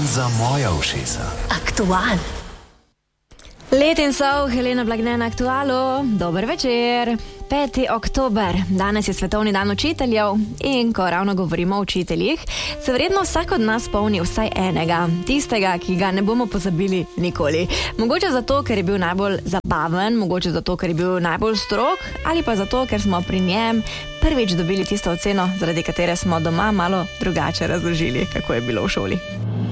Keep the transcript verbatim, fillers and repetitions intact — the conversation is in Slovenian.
za moja ušesa. Aktual. Letin sov, Helena Blagne na Aktualu. Dober večer. peti oktober, danes je svetovni dan učiteljev in ko ravno govorimo o učiteljih, se verjetno vsak od nas spomni vsaj enega, tistega, ki ga ne bomo pozabili nikoli. Mogoče zato, ker je bil najbolj zabaven, mogoče zato, ker je bil najbolj strog ali pa zato, ker smo pri njem prvič dobili tisto oceno, zaradi katere smo doma malo drugače razložili, kako je bilo v šoli.